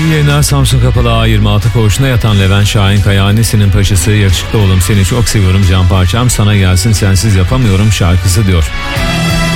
İyi yayınlar. Samsun Kapalı A26 koğuşuna yatan Levent Şahinkaya, annesinin paşası, yakışıklı oğlum seni çok seviyorum, can parçam sana gelsin sensiz yapamıyorum şarkısı diyor.